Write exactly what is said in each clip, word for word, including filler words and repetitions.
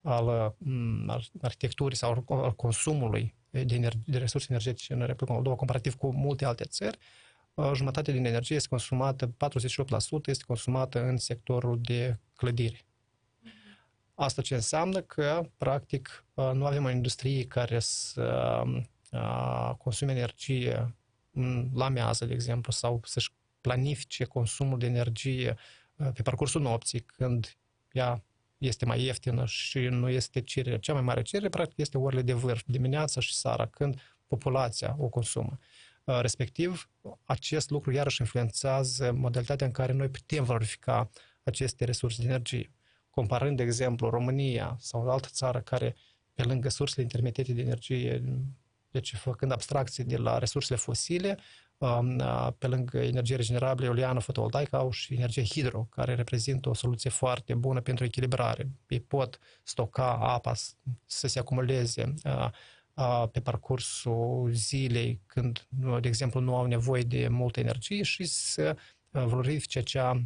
al arhitecturii sau al consumului de, ener- de resurse energetice în Republica Moldova, comparativ cu multe alte țări, jumătate din energie este consumată, patruzeci și opt la sută este consumată în sectorul de clădiri. Asta ce înseamnă că, practic, nu avem o industrie care să consume energie la mează, de exemplu, sau să-și planifice consumul de energie pe parcursul nopții, când ea este mai ieftină și nu este cerere. Cea mai mare cerere, practic, este orele de vârf, dimineața și seara, când populația o consumă. Respectiv, acest lucru iarăși influențează modalitatea în care noi putem valorifica aceste resurse de energie. Comparând, de exemplu, România sau o altă țară care, pe lângă sursele intermitente de energie, deci făcând abstracție de la resursele fosile, pe lângă energie regenerabilă, eoliană, fotovoltaică, au și energie hidro, care reprezintă o soluție foarte bună pentru echilibrare. Ei pot stoca apa să se acumuleze pe parcursul zilei, când, de exemplu, nu au nevoie de multă energie și să valorifice acea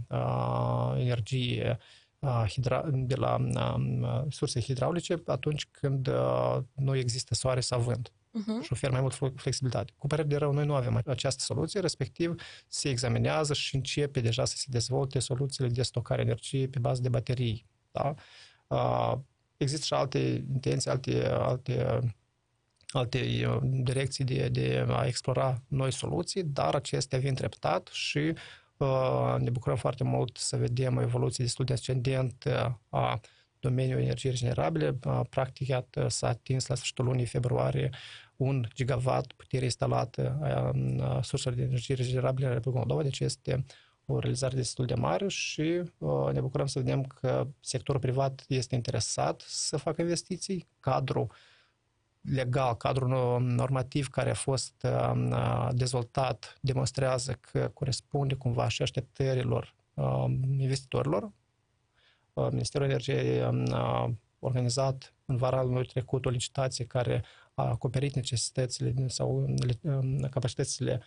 energie de la surse hidraulice atunci când nu există soare sau vânt. Uh-huh. Și oferă mai mult flexibilitate. Cu părere de rău, noi nu avem această soluție, respectiv se examinează și începe deja să se dezvolte soluțiile de stocare energiei pe bază de baterii. Da? Există și alte intenții, alte, alte, alte direcții de, de a explora noi soluții, dar acestea vin treptat și ne bucurăm foarte mult să vedem o evoluție destul de ascendentă a domeniului energiei regenerabile. Practic, iată, s-a atins la sfârșitul lunii februarie un gigawatt putere instalată în surselor de energie regenerabile în Republica Moldova, deci este o realizare destul de mare și ne bucurăm să vedem că sectorul privat este interesat să facă investiții. Cadrul legal, cadrul normativ care a fost dezvoltat demonstrează că corespunde cumva și așteptărilor investitorilor. Ministerul Energiei a organizat în vara anului trecut o licitație care a acoperit necesitățile sau capacitățile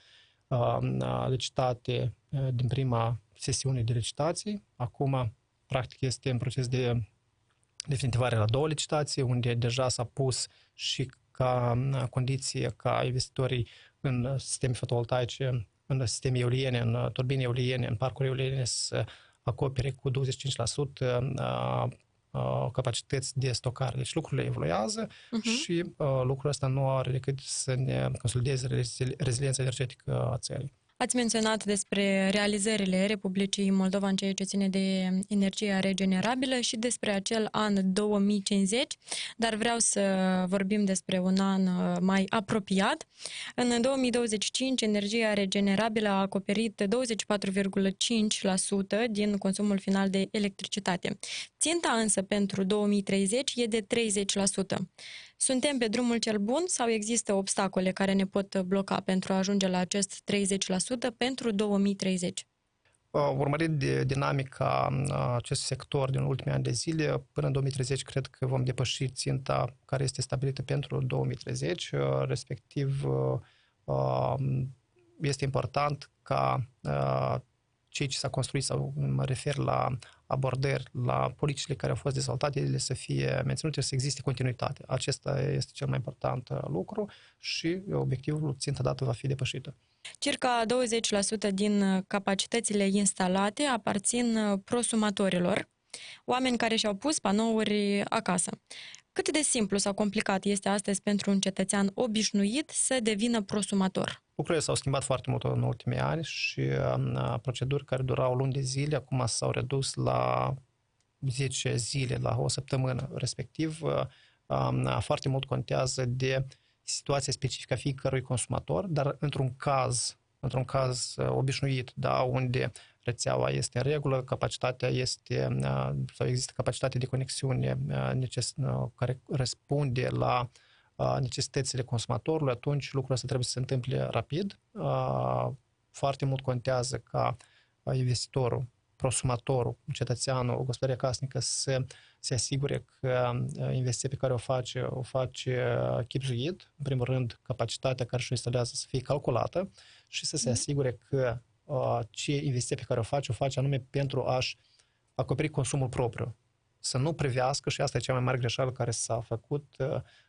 licitate din prima sesiune de licitații. Acum, practic, este în proces de definitivare la două licitații, unde deja s-a pus și ca condiție ca investitorii în sisteme fotovoltaice, în sisteme eoliene, în turbine eoliene, în parcuri eoliene să acopere cu douăzeci și cinci la sută capacități de stocare. Deci lucrurile evoluează uh-huh. și lucrul ăsta nu are decât să ne consolideze reziliența energetică a țării. Ați menționat despre realizările Republicii Moldova în ceea ce ține de energia regenerabilă și despre acel an două mii cincizeci, dar vreau să vorbim despre un an mai apropiat. În două mii douăzeci și cinci, energia regenerabilă a acoperit douăzeci și patru virgulă cinci la sută din consumul final de electricitate. Ținta însă pentru două mii treizeci e de treizeci la sută. Suntem pe drumul cel bun sau există obstacole care ne pot bloca pentru a ajunge la acest treizeci la sută pentru două mii treizeci? Urmărind dinamica acestui sector din ultimii ani de zile, până în două mii treizeci cred că vom depăși ținta care este stabilită pentru două mii treizeci, respectiv este important ca ceea ce s-a construit, sau mă refer la abordări, la politicile care au fost dezvoltate, ele să fie menținute, să existe continuitate. Acesta este cel mai important lucru și obiectivul, ținta dată, va fi depășită. Circa douăzeci la sută din capacitățile instalate aparțin prosumatorilor, oameni care și-au pus panouri acasă. Cât de simplu sau complicat este astăzi pentru un cetățean obișnuit să devină prosumator? Lucrurile s-au schimbat foarte mult în ultimii ani și uh, proceduri care durau luni de zile, acum s-au redus la zece zile, la o săptămână. Respectiv, uh, uh, foarte mult contează de situația specifică a fiecărui consumator, dar într-un caz, într-un caz uh, obișnuit, da, unde rețeaua este în regulă, capacitatea este, uh, sau există capacitate de conexiune uh, neces- uh, care răspunde la necesitățile consumatorului, atunci lucrul ăsta trebuie să se întâmple rapid. Foarte mult contează ca investitorul, prosumatorul, cetățeanul, o gospodărie casnică să se asigure că investiția pe care o face, o face chibzuit. În primul rând, capacitatea care și-o instalează să fie calculată și să se asigure că ce investiție pe care o face, o face anume pentru a-și acoperi consumul propriu. să nu privească, și asta e cea mai mare greșeală care s-a făcut,